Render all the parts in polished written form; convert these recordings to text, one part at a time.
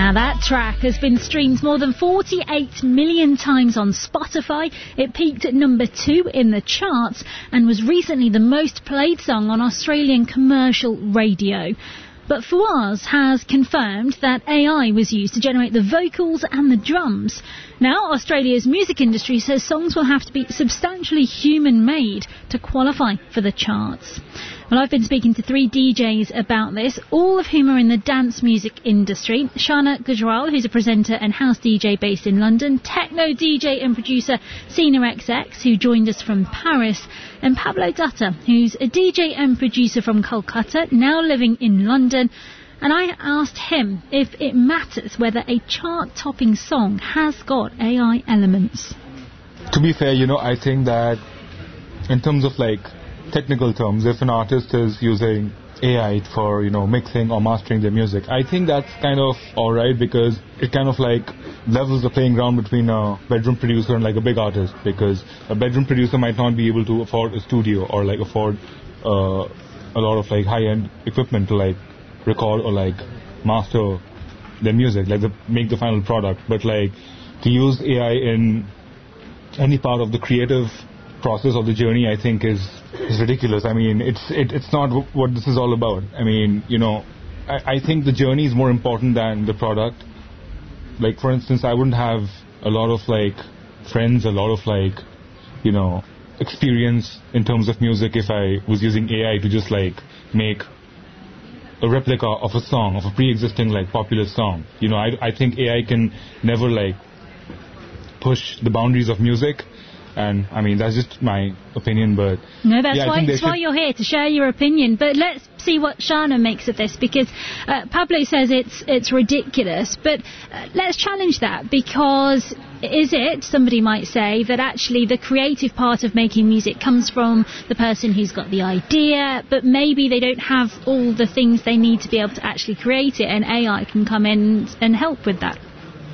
Now that track has been streamed more than 48 million times on Spotify. It peaked at number 2 in the charts and was recently the most played song on Australian commercial radio. But Fawaz has confirmed that AI was used to generate the vocals and the drums. Now, Australia's music industry says songs will have to be substantially human-made to qualify for the charts. Well, I've been speaking to 3 DJs about this, all of whom are in the dance music industry. Shana Gujral, who's a presenter and house DJ based in London. Techno DJ and producer Sina XX, who joined us from Paris. And Pablo Dutta, who's a DJ and producer from Kolkata, now living in London. And I asked him if it matters whether a chart-topping song has got AI elements. To be fair, I think that in terms of technical terms, if an artist is using AI for, mixing or mastering their music, I think that's kind of alright because it kind of levels the playing ground between a bedroom producer and a big artist, because a bedroom producer might not be able to afford a studio or afford a lot of high-end equipment to record or master their music, make the final product. But to use AI in any part of the creative process of the journey, I think is ridiculous. I mean, it's not what this is all about. I mean, I think the journey is more important than the product. For instance, I wouldn't have a lot of friends, a lot of experience in terms of music if I was using AI to just make a replica of a song, of a pre-existing popular song. I think AI can never push the boundaries of music. And, I mean, that's just my opinion, but... No, that's why you're here, to share your opinion. But let's see what Shana makes of this, because Pablo says it's ridiculous. But let's challenge that, because is it, somebody might say, that actually the creative part of making music comes from the person who's got the idea, but maybe they don't have all the things they need to be able to actually create it, and AI can come in and help with that?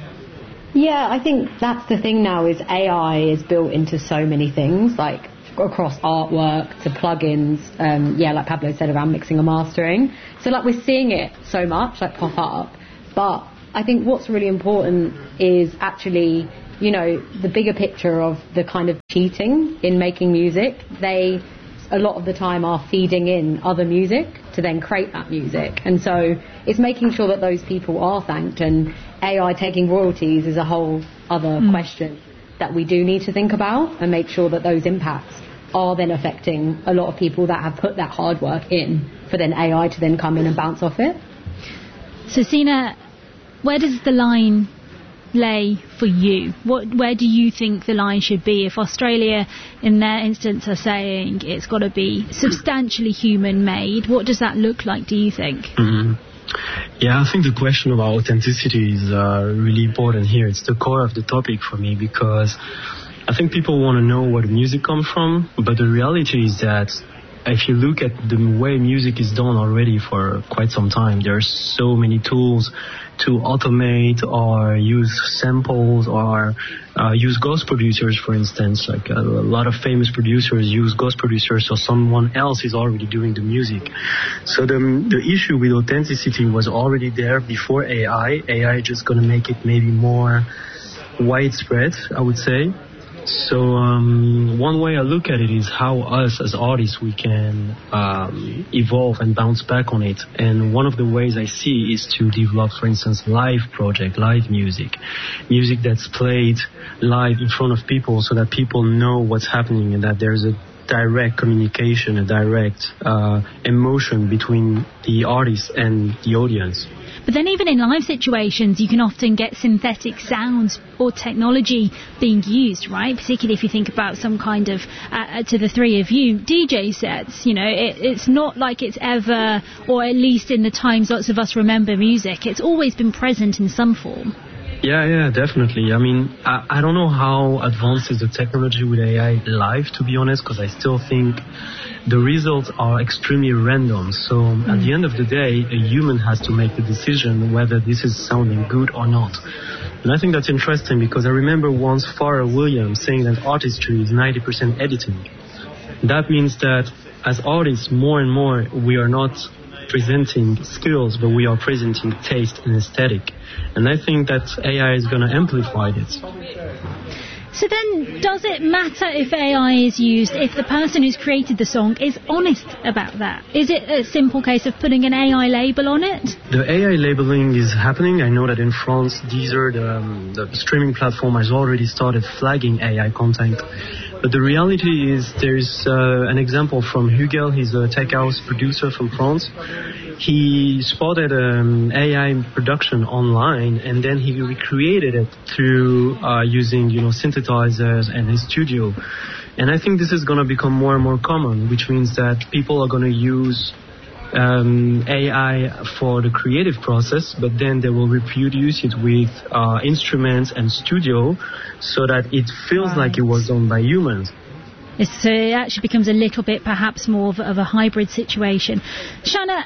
Yeah, I think that's the thing now, is AI is built into so many things, across artwork to plugins, like Pablo said, around mixing and mastering. So we're seeing it so much pop up, but I think what's really important is actually, the bigger picture of the kind of cheating in making music. They, a lot of the time, are feeding in other music to then create that music. And so it's making sure that those people are thanked, and AI taking royalties is a whole other question that we do need to think about and make sure that those impacts are then affecting a lot of people that have put that hard work in for then AI to then come in and bounce off it. So, Sina, where does the line lay for you? Where do you think the line should be? If Australia, in their instance, are saying it's got to be substantially human-made, what does that look like, do you think? Yeah, I think the question about authenticity is really important here. It's the core of the topic for me, because I think people want to know where the music comes from, but the reality is that if you look at the way music is done already for quite some time, there are so many tools to automate or use samples or use ghost producers, for instance. A lot of famous producers use ghost producers, so someone else is already doing the music. So the issue with authenticity was already there before AI. AI is just going to make it maybe more widespread, I would say. So one way I look at it is how us as artists, we can evolve and bounce back on it. And one of the ways I see is to develop, for instance, live music that's played live in front of people, so that people know what's happening and that there's a direct communication, a direct emotion between the artist and the audience. But then even in live situations, you can often get synthetic sounds or technology being used, right? Particularly if you think about some kind of, to the three of you, DJ sets. It's not like it's ever, or at least in the times lots of us remember music, it's always been present in some form. Yeah, definitely. I mean, I don't know how advanced is the technology with AI live, to be honest, because I still think the results are extremely random. So at the end of the day, a human has to make the decision whether this is sounding good or not. And I think that's interesting, because I remember once Pharrell Williams saying that artistry is 90% editing. That means that as artists, more and more, we are not presenting skills, but we are presenting taste and aesthetic. And I think that AI is going to amplify it. So then, does it matter if AI is used if the person who's created the song is honest about that? Is it a simple case of putting an AI label on it? The AI labeling is happening. I know that in France, Deezer, the streaming platform, has already started flagging AI content. But the reality is there's an example from Hugel. He's a tech house producer from France. He spotted AI production online, and then he recreated it through using, synthesizers and his studio. And I think this is going to become more and more common, which means that people are going to use AI for the creative process, but then they will reproduce it with instruments and studio so that it feels like it was done by humans. So it actually becomes a little bit perhaps more of a hybrid situation. Shana,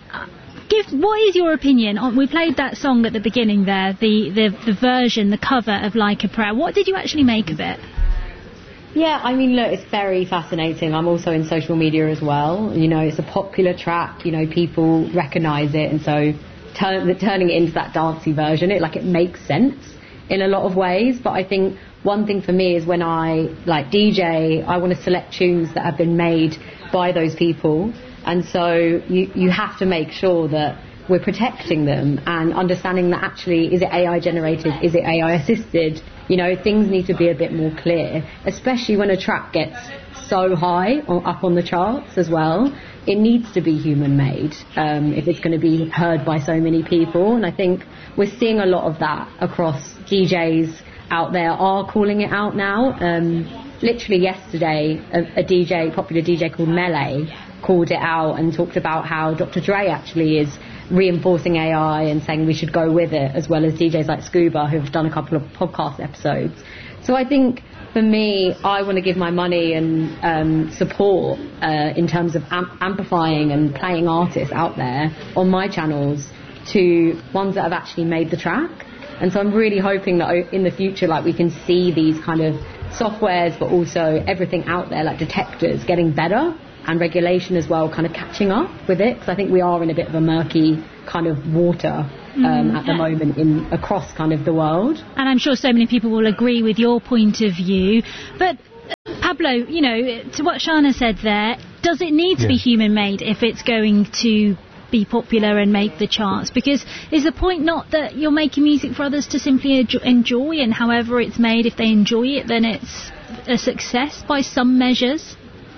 what is your opinion on, we played that song at the beginning there, the version, the cover of Like a Prayer. What did you actually make of it? Yeah, I mean, look, it's very fascinating. I'm also in social media as well. It's a popular track. People recognise it, and so turning it into that dancey version, it makes sense in a lot of ways. But I think one thing for me is when I DJ, I want to select tunes that have been made by those people, and so you have to make sure that we're protecting them and understanding that actually, is it AI generated, is it AI assisted? Things need to be a bit more clear, especially when a track gets so high or up on the charts as well. It needs to be human made if it's going to be heard by so many people. And I think we're seeing a lot of that across DJs out there are calling it out now. Literally yesterday, a popular DJ called Melee called it out and talked about how Dr. Dre actually is reinforcing AI and saying we should go with it, as well as DJs like Scuba, who've done a couple of podcast episodes. So I think for me, I want to give my money and support in terms of amplifying and playing artists out there on my channels to ones that have actually made the track. And so I'm really hoping that in the future, we can see these kind of softwares, but also everything out there, like detectors, getting better, and regulation as well, kind of catching up with it, because I think we are in a bit of a murky kind of water at the moment across kind of the world. And I'm sure so many people will agree with your point of view. But Pablo, to what Shana said there, does it need to be human-made if it's going to be popular and make the charts? Because is the point not that you're making music for others to simply enjoy, and however it's made, if they enjoy it, then it's a success by some measures?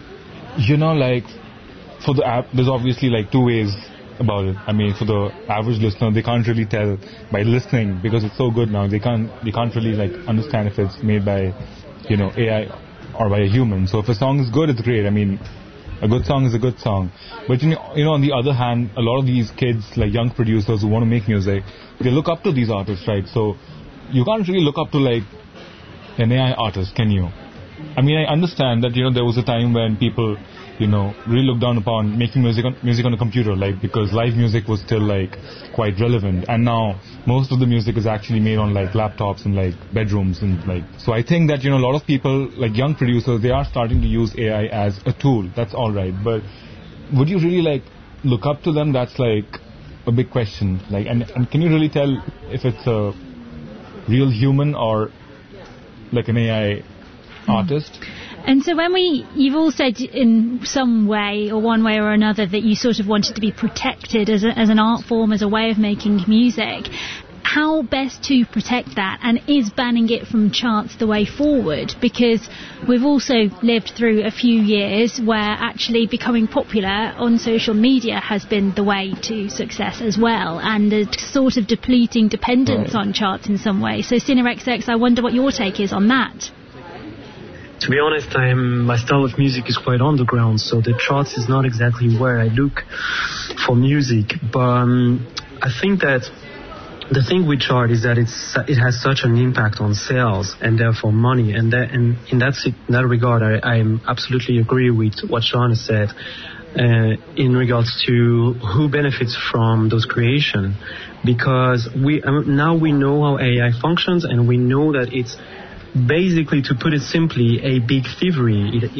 For the app, there's obviously two ways about it. I mean, for the average listener, they can't really tell by listening, because it's so good now. They can't really understand if it's made by, AI or by a human. So if a song is good, it's great. I mean, a good song is a good song. But on the other hand, a lot of these kids, young producers who want to make music, they look up to these artists, right? So you can't really look up to an AI artist, can you? I mean, I understand that, there was a time when people, really looked down upon making music on a computer, because live music was still, quite relevant. And now, most of the music is actually made on, laptops and, bedrooms and, So I think that, a lot of people, young producers, they are starting to use AI as a tool. That's all right. But would you really, look up to them? That's, a big question. And can you really tell if it's a real human or, an AI artist? And so you've all said in some way or one way or another that you sort of wanted to be protected as an art form, as a way of making music. How best to protect that, and is banning it from charts the way forward? Because we've also lived through a few years where actually becoming popular on social media has been the way to success as well, and a sort of depleting dependence on charts in some way. So CineXX, I wonder what your take is on that. To be honest, my style of music is quite underground, so the charts is not exactly where I look for music. But I think that the thing with chart is that it has such an impact on sales and therefore money. And in that regard, I absolutely agree with what Shana said in regards to who benefits from those creation, because now we know how AI functions, and we know that it's basically, to put it simply, a big thievery.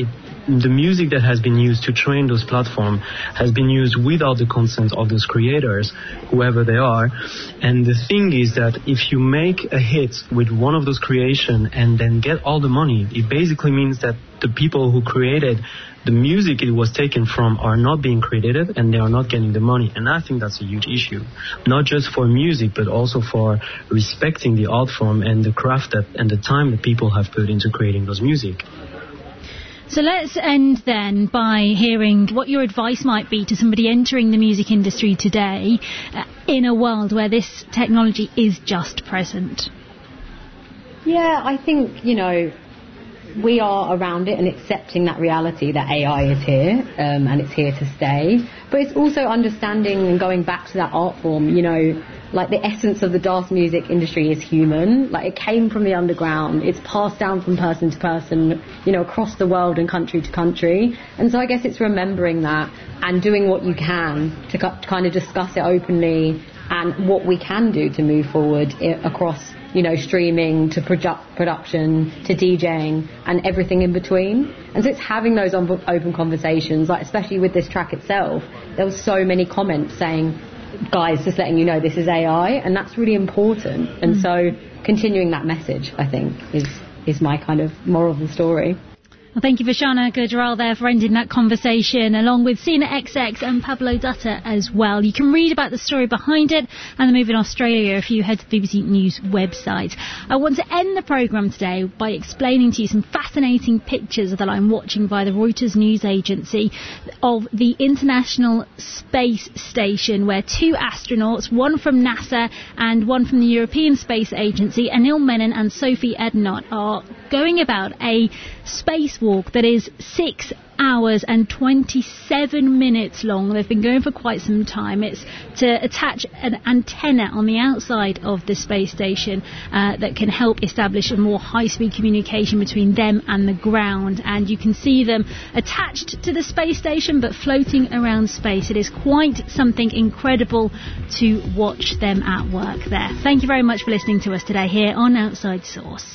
the music that has been used to train those platforms has been used without the consent of those creators, whoever they are. And the thing is that if you make a hit with one of those creations and then get all the money, it basically means that the people who created the music it was taken from are not being credited and they are not getting the money. And I think that's a huge issue, not just for music, but also for respecting the art form and the craft that and the time that people have put into creating those music. So let's end then by hearing what your advice might be to somebody entering the music industry today in a world where this technology is just present. Yeah, I think, we are around it and accepting that reality that AI is here and it's here to stay. But it's also understanding and going back to that art form, like the essence of the dance music industry is human. Like it came from the underground. It's passed down from person to person, across the world and country to country. And so I guess it's remembering that and doing what you can to kind of discuss it openly and what we can do to move forward across streaming to production to DJing and everything in between. And so it's having those open conversations, like especially with this track itself, there was so many comments saying, guys, just letting you know this is AI, and that's really important. And so continuing that message, I think, is my kind of moral of the story. Well, thank you, Vashana Gurderal, there for ending that conversation, along with Sina XX and Pablo Dutta as well. You can read about the story behind it and the move in Australia if you head to the BBC News website. I want to end the programme today by explaining to you some fascinating pictures that I'm watching by the Reuters news agency of the International Space Station, where two astronauts, one from NASA and one from the European Space Agency, Anil Menon and Sophie Ednott, are going about a spacewalk that is 6 hours and 27 minutes long. They've been going for quite some time. It's to attach an antenna on the outside of the space station that can help establish a more high-speed communication between them and the ground. And you can see them attached to the space station but floating around space. It is quite something incredible to watch them at work there. Thank you very much for listening to us today here on Outside Source.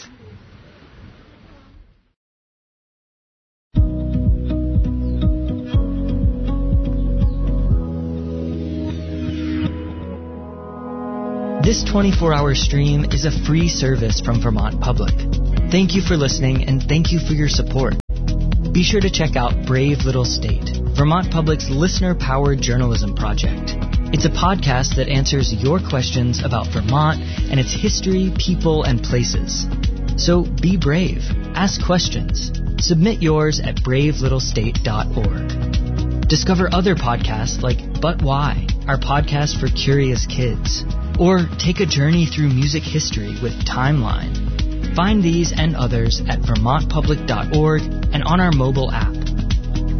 This 24-hour stream is a free service from Vermont Public. Thank you for listening, and thank you for your support. Be sure to check out Brave Little State, Vermont Public's listener-powered journalism project. It's a podcast that answers your questions about Vermont and its history, people, and places. So be brave. Ask questions. Submit yours at bravelittlestate.org. Discover other podcasts like But Why, our podcast for curious kids. Or take a journey through music history with Timeline. Find these and others at vermontpublic.org and on our mobile app.